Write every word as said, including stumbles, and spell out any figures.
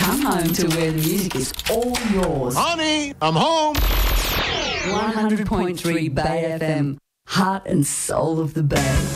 Come home to where the music is all yours. Honey, I'm home. one hundred point three Bay F M, heart and soul of the Bay.